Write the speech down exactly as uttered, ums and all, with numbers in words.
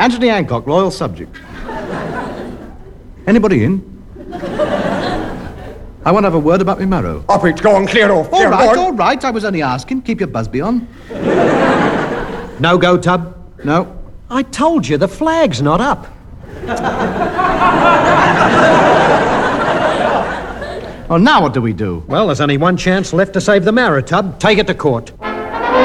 Anthony Hancock, loyal subject. Anybody in? I want to have a word about my marrow. Up it, go on, clear off. All clear right, on. all right. I was only asking. Keep your Busby on. No go, Tub? No. I told you, the flag's not up. Oh, now what do we do? Well, there's only one chance left to save the marrow, Tub. Take it to court.